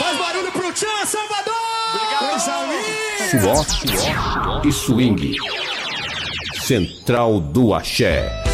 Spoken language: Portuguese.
Faz barulho pro Tchan, Salvador! Swap e swing. Central do Axé.